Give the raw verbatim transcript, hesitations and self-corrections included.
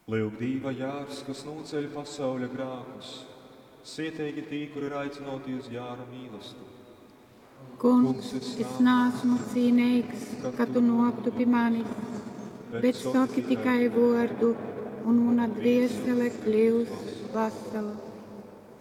Lūk, dīva jārs, kas nūceļ pasauļa grākus, sietēgi tī, kur ir aicināti uz jāra mīlestību. Kungs, es neesmu cienīgs, ka tu noktu pie manis, bet saki tikai vārdu, un mana dvēsele kļūs vesela.